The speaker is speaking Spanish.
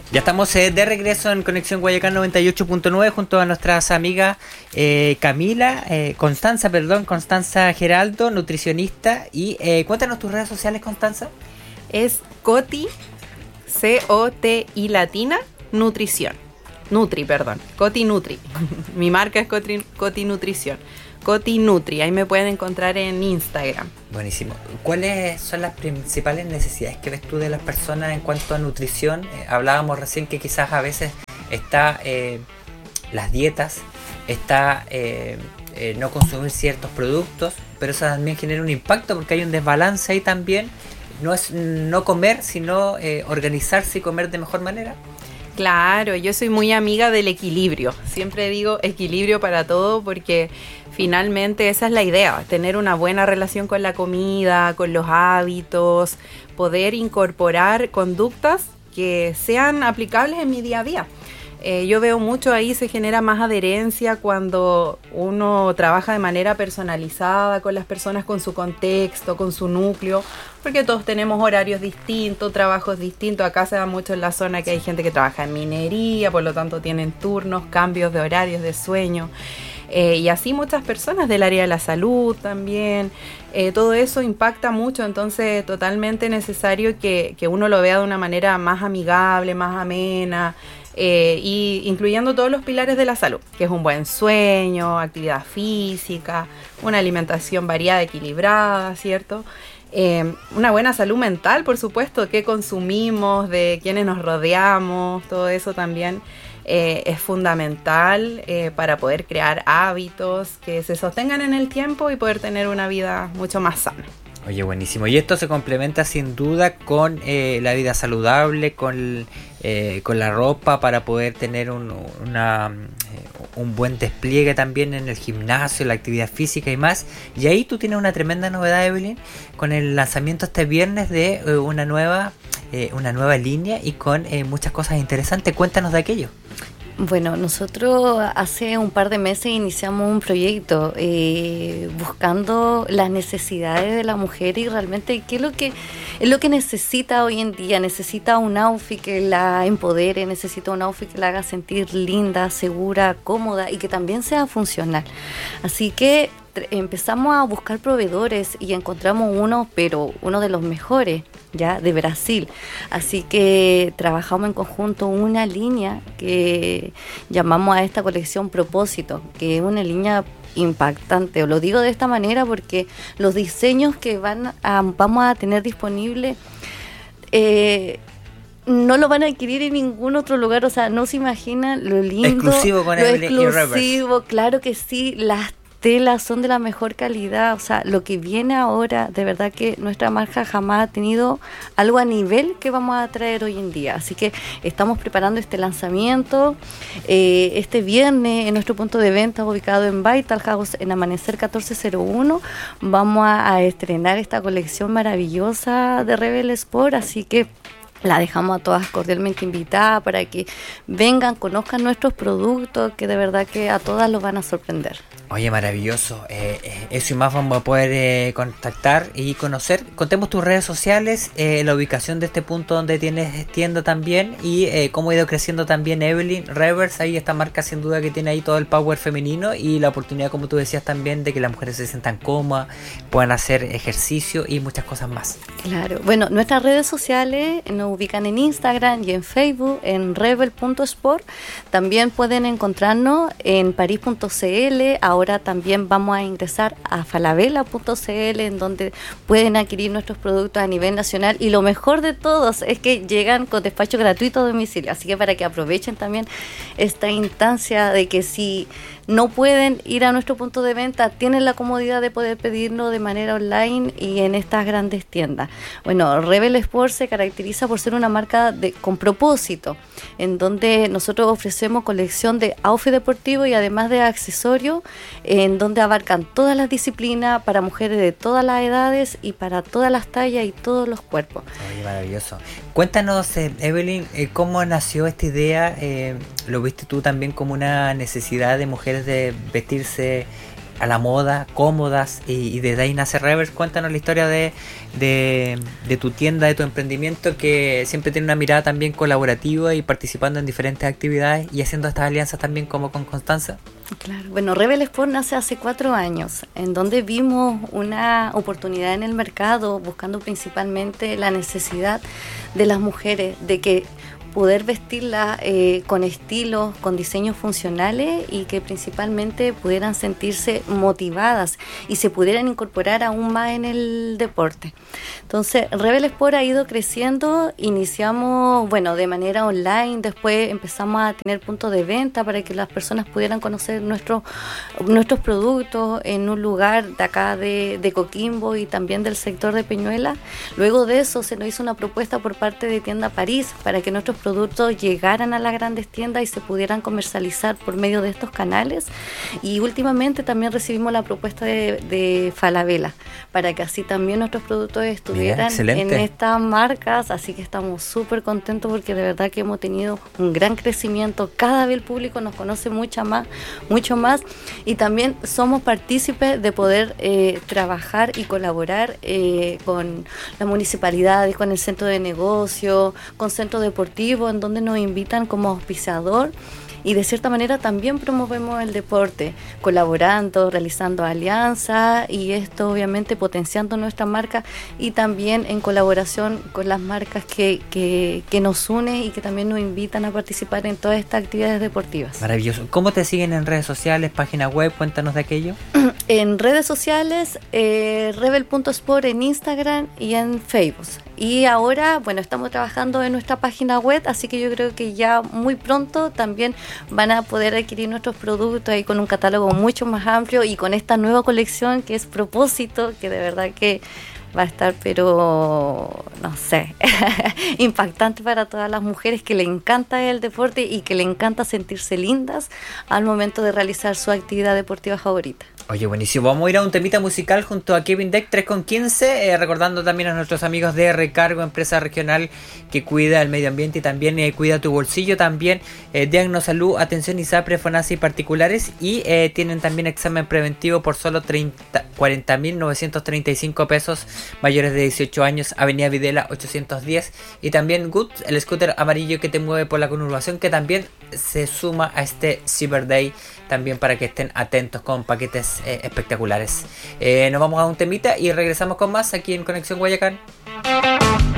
Ya estamos de regreso en Conexión Guayacán 98.9 junto a nuestras amigas Constanza Geraldo, nutricionista. Y cuéntanos tus redes sociales, Constanza. Es Coti, C-O-T-I latina, nutrición. Coti Nutri. Mi marca es Coti Nutrición. Coti Nutri, ahí me pueden encontrar en Instagram. Buenísimo. ¿Cuáles son las principales necesidades que ves tú de las personas en cuanto a nutrición? Hablábamos recién que quizás a veces está las dietas, está no consumir ciertos productos, pero eso también genera un impacto porque hay un desbalance ahí también. No es no comer, sino organizarse y comer de mejor manera. Claro, yo soy muy amiga del equilibrio. Siempre digo equilibrio para todo porque finalmente esa es la idea, tener una buena relación con la comida, con los hábitos, poder incorporar conductas que sean aplicables en mi día a día. Yo veo mucho ahí, se genera más adherencia cuando uno trabaja de manera personalizada con las personas, con su contexto, con su núcleo, porque todos tenemos horarios distintos, trabajos distintos. Acá se da mucho en la zona que hay gente que trabaja en minería, por lo tanto tienen turnos, cambios de horarios de sueño. Y así muchas personas del área de la salud también. Todo eso impacta mucho, entonces totalmente necesario que uno lo vea de una manera más amigable, más amena, y incluyendo todos los pilares de la salud, que es un buen sueño, actividad física, una alimentación variada, equilibrada, ¿cierto? Una buena salud mental, por supuesto, qué consumimos, de quiénes nos rodeamos, todo eso también es fundamental para poder crear hábitos que se sostengan en el tiempo y poder tener una vida mucho más sana. Oye, buenísimo. Y esto se complementa sin duda con la vida saludable, con la ropa para poder tener un buen despliegue también en el gimnasio, la actividad física y más. Y ahí tú tienes una tremenda novedad, Evelyn, con el lanzamiento este viernes de una nueva línea y con muchas cosas interesantes. Cuéntanos de aquello. Bueno, nosotros hace un par de meses iniciamos un proyecto buscando las necesidades de la mujer y realmente qué es lo que necesita hoy en día. Necesita un outfit que la empodere, necesita un outfit que la haga sentir linda, segura, cómoda y que también sea funcional. Así que empezamos a buscar proveedores y encontramos uno de los mejores, ya, de Brasil. Así que trabajamos en conjunto una línea que llamamos a esta colección Propósito, que es una línea impactante. Lo digo de esta manera porque los diseños que vamos a tener disponibles no lo van a adquirir en ningún otro lugar, o sea, no se imaginan lo lindo, exclusivo con lo Evelyn exclusivo, claro que sí, las telas son de la mejor calidad, o sea, lo que viene ahora, de verdad que nuestra marca jamás ha tenido algo a nivel que vamos a traer hoy en día, así que estamos preparando este lanzamiento este viernes en nuestro punto de venta ubicado en Vital House en Amanecer 1401, vamos a estrenar esta colección maravillosa de Rebel Sport, así que la dejamos a todas cordialmente invitadas para que vengan, conozcan nuestros productos, que de verdad que a todas los van a sorprender. Oye, maravilloso. Eso y más vamos a poder contactar y conocer. Contemos tus redes sociales, la ubicación de este punto donde tienes tienda también y cómo ha ido creciendo también Evelyn Revers. Ahí esta marca sin duda que tiene ahí todo el power femenino y la oportunidad, como tú decías también, de que las mujeres se sientan cómodas, puedan hacer ejercicio y muchas cosas más. Claro. Bueno, nuestras redes sociales nos ubican en Instagram y en Facebook en rebel.sport. También pueden encontrarnos en paris.cl. Ahora también vamos a ingresar a falabella.cl, en donde pueden adquirir nuestros productos a nivel nacional. Y lo mejor de todos es que llegan con despacho gratuito a domicilio. Así que para que aprovechen también esta instancia de que si no pueden ir a nuestro punto de venta, tienen la comodidad de poder pedirlo de manera online y en estas grandes tiendas. Bueno, Rebel Sport se caracteriza por ser una marca con propósito, en donde nosotros ofrecemos colección de outfit deportivo y además de accesorios, en donde abarcan todas las disciplinas para mujeres de todas las edades y para todas las tallas y todos los cuerpos. Oye, maravilloso. Cuéntanos, Evelyn, cómo nació esta idea. ¿Lo viste tú también como una necesidad de mujeres de vestirse a la moda, cómodas, y desde ahí nace Rebels. Cuéntanos la historia de tu tienda, de tu emprendimiento, que siempre tiene una mirada también colaborativa y participando en diferentes actividades y haciendo estas alianzas también como con Constanza. Claro, bueno, Rebel Sport nace hace 4 años, en donde vimos una oportunidad en el mercado, buscando principalmente la necesidad de las mujeres, de que poder vestirla con estilos, con diseños funcionales y que principalmente pudieran sentirse motivadas y se pudieran incorporar aún más en el deporte. Entonces, Rebel Sport ha ido creciendo, iniciamos, de manera online, después empezamos a tener puntos de venta para que las personas pudieran conocer nuestros productos en un lugar de acá de Coquimbo y también del sector de Peñuela. Luego de eso se nos hizo una propuesta por parte de Tienda París para que nuestros productos llegaran a las grandes tiendas y se pudieran comercializar por medio de estos canales, y últimamente también recibimos la propuesta de Falabella para que así también nuestros productos estuvieran en estas marcas, así que estamos súper contentos porque de verdad que hemos tenido un gran crecimiento, cada vez el público nos conoce mucho más, y también somos partícipes de poder trabajar y colaborar con la municipalidad, con el centro de negocio, con centros deportivos, en donde nos invitan como auspiciador, y de cierta manera también promovemos el deporte, colaborando, realizando alianzas, y esto obviamente potenciando nuestra marca y también en colaboración con las marcas que nos unen y que también nos invitan a participar en todas estas actividades deportivas. Maravilloso. ¿Cómo te siguen en redes sociales, página web? Cuéntanos de aquello. En redes sociales, rebel.sport en Instagram y en Facebook. Y ahora, estamos trabajando en nuestra página web, así que yo creo que ya muy pronto también van a poder adquirir nuestros productos ahí con un catálogo mucho más amplio y con esta nueva colección que es Propósito, que de verdad que va a estar, pero no sé, impactante para todas las mujeres que le encanta el deporte y que le encanta sentirse lindas al momento de realizar su actividad deportiva favorita. Oye, buenísimo. Vamos a ir a un temita musical junto a Kevin Deck, 3:15, recordando también a nuestros amigos de Recargo, empresa regional que cuida el medio ambiente y también cuida tu bolsillo. También Diagnosalud, atención ISAPRE, FONASA y particulares. Y tienen también examen preventivo por solo 40.935 pesos, mayores de 18 años, Avenida Videla 810. Y también Good, el scooter amarillo que te mueve por la conurbación, que también se suma a este Cyber Day, también para que estén atentos con paquetes espectaculares. Nos vamos a un temita y regresamos con más aquí en Conexión Guayacán.